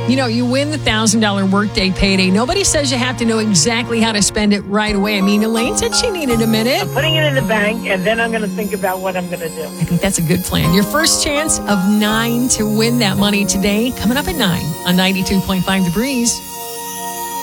You know, you win the $1,000 workday payday. Nobody says you have to know exactly how to spend it right away. I mean, Elaine said she needed a minute. I'm putting it in the bank, and then I'm going to think about what I'm going to do. I think that's a good plan. Your first chance of 9 to win that money today, coming up at 9 on 92.5 The Breeze.